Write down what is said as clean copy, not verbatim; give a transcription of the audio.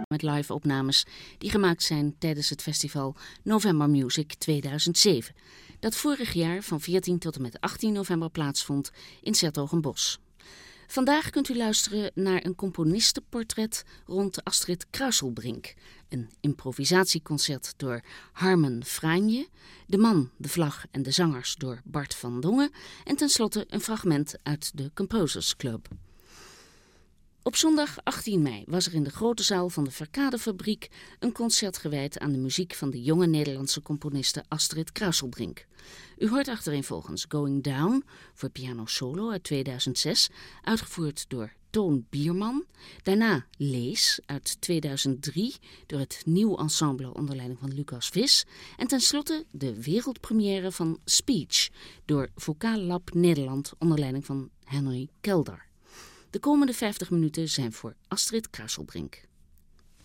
met live-opnames die gemaakt zijn tijdens het festival November Music 2007, dat vorig jaar van 14 tot en met 18 november plaatsvond in 's-Hertogenbosch. Vandaag kunt u luisteren naar een componistenportret rond Astrid Kruiselbrink, een improvisatieconcert door Harmen Franje, De Man, de Vlag en de Zangers door Bart van Dongen en tenslotte een fragment uit de Composers Club. Op zondag 18 mei was er in de grote zaal van de Verkadefabriek een concert gewijd aan de muziek van de jonge Nederlandse componiste Astrid Kruiselbrink. U hoort achtereenvolgens Going Down voor piano solo uit 2006, uitgevoerd door Toon Bierman. Daarna Lees uit 2003 door het Nieuw Ensemble onder leiding van Lucas Vis. En tenslotte de wereldpremière van Speech door Vocaal Lab Nederland onder leiding van Henry Kelder. De komende 50 minuten zijn voor Astrid Kruiselbrink.